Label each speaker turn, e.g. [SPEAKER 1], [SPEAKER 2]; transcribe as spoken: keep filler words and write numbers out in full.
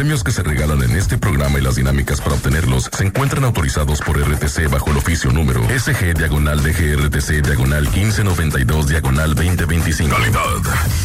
[SPEAKER 1] premios que se regalan en este programa y las dinámicas para obtenerlos se encuentran autorizados por R T C bajo el oficio número S G diagonal D G R T C diagonal quince noventa y dos diagonal veinte veinticinco. Calidad